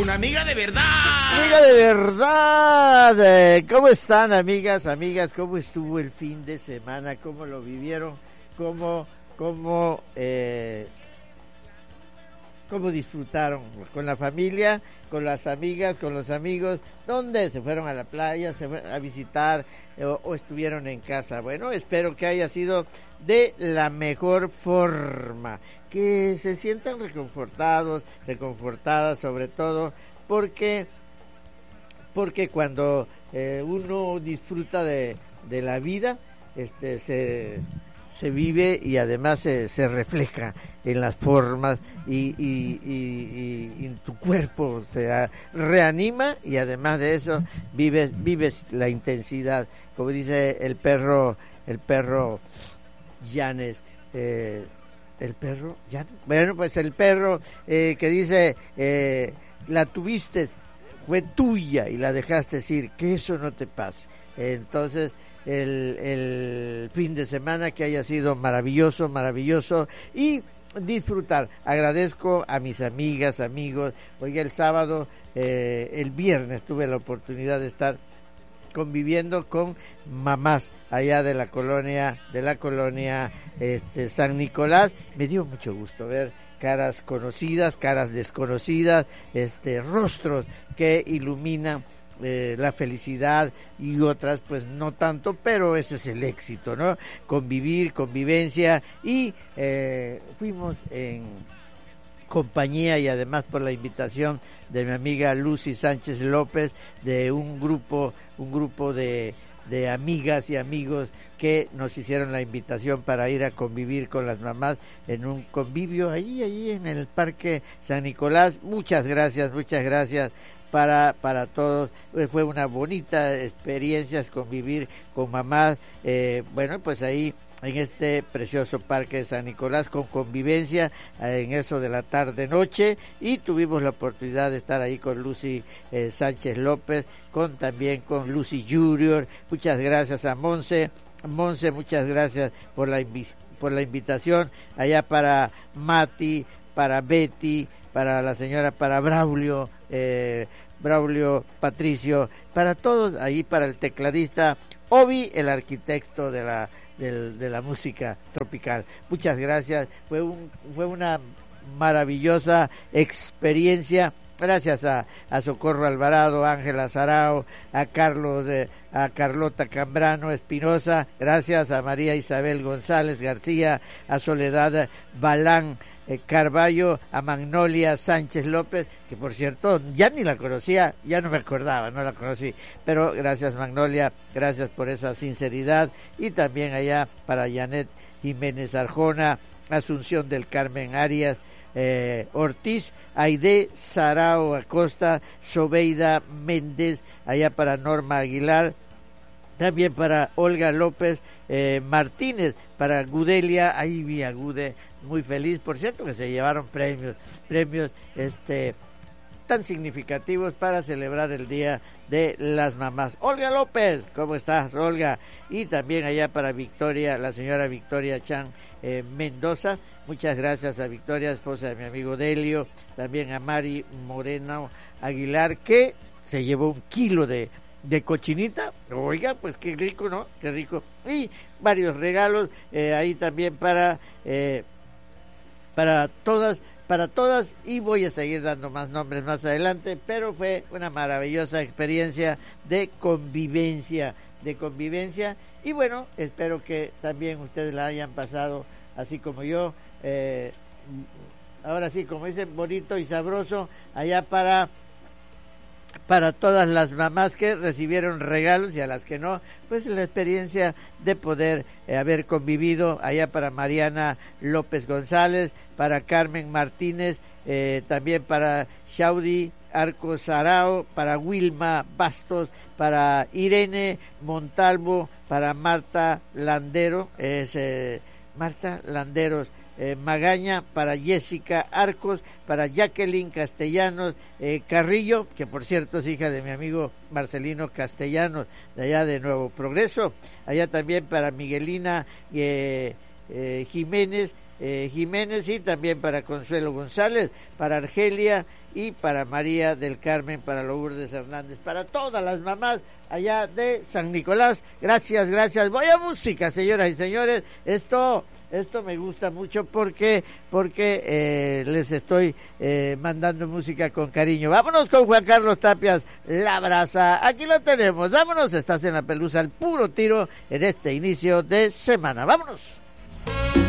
una amiga de verdad. Amiga de verdad. ¿Cómo están, amigas? ¿Cómo estuvo el fin de semana? ¿Cómo lo vivieron? ¿Cómo disfrutaron? ¿Con la familia? ¿Con las amigas? ¿Con los amigos? ¿Dónde? ¿Se fueron a la playa? ¿Se fueron a visitar? ¿O estuvieron en casa? Bueno, espero que haya sido de la mejor forma. Que se sientan reconfortadas sobre todo, porque cuando uno disfruta de la vida, se vive y además se refleja en las formas y en tu cuerpo se reanima, y además de eso vives la intensidad, como dice el perro Llanes. El perro Llanes, bueno, pues el perro que dice la tuviste, fue tuya y la dejaste ir, que eso no te pase. Entonces el fin de semana que haya sido maravilloso y disfrutar. Agradezco a mis amigas, amigos. Oiga, el sábado, el viernes tuve la oportunidad de estar conviviendo con mamás allá de la colonia San Nicolás. Me dio mucho gusto ver caras conocidas, caras desconocidas, rostros que iluminan la felicidad, y otras pues no tanto, pero ese es el éxito, ¿no? Convivencia, y fuimos en compañía, y además por la invitación de mi amiga Lucy Sánchez López, de un grupo de amigas y amigos que nos hicieron la invitación para ir a convivir con las mamás en un convivio allí en el Parque San Nicolás. Muchas gracias para todos. Fue una bonita experiencia convivir con mamás, bueno, pues ahí en este precioso Parque de San Nicolás, con convivencia en eso de la tarde-noche, y tuvimos la oportunidad de estar ahí con Lucy Sánchez López, también con Lucy Junior. Muchas gracias a Monse, muchas gracias por la invitación, allá para Mati, para Betty, para la señora, para Braulio Patricio, para todos, ahí para el tecladista Obi, el arquitecto de la música tropical. Muchas gracias, fue una maravillosa experiencia. Gracias a Socorro Alvarado, Ángela Sarao, a Carlota Cambrano Espinosa, gracias a María Isabel González García, a Soledad Balán Carballo, a Magnolia Sánchez López, que por cierto ya ni la conocía, ya no me acordaba, no la conocí, pero gracias Magnolia, gracias por esa sinceridad. Y también allá para Janet Jiménez Arjona, Asunción del Carmen Arias Ortiz, Aide Sarao Acosta, Sobeida Méndez, allá para Norma Aguilar, también para Olga López Martínez, para Gudelia, ahí vi a Gude, muy feliz, por cierto que se llevaron premios tan significativos para celebrar el Día de las Mamás. Olga López, ¿cómo estás, Olga? Y también allá para Victoria, la señora Victoria Chan Mendoza, muchas gracias a Victoria, esposa de mi amigo Delio, también a Mari Moreno Aguilar, que se llevó 1 kilo de cochinita. Oiga, pues qué rico, ¿no? Qué rico. Y varios regalos ahí también para todas, y voy a seguir dando más nombres más adelante, pero fue una maravillosa experiencia de convivencia, y bueno, espero que también ustedes la hayan pasado así como yo, ahora sí, como dicen, bonito y sabroso, allá para todas las mamás que recibieron regalos, y a las que no, pues la experiencia de poder haber convivido, allá para Mariana López González, para Carmen Martínez, también para Shaudi Arcos Sarao, para Wilma Bastos, para Irene Montalvo, para Marta Landeros, Magaña, para Jessica Arcos, para Jacqueline Castellanos Carrillo, que por cierto es hija de mi amigo Marcelino Castellanos, de allá de Nuevo Progreso, allá también para Miguelina Jiménez, y también para Consuelo González, para Argelia y para María del Carmen, para Lourdes Hernández, para todas las mamás allá de San Nicolás. Gracias. Voy a música, señoras y señores. Esto me gusta mucho porque les estoy mandando música con cariño. Vámonos con Juan Carlos Tapias, La Brasa. Aquí lo tenemos. Vámonos, estás en La Pelusa, al puro tiro en este inicio de semana. Vámonos.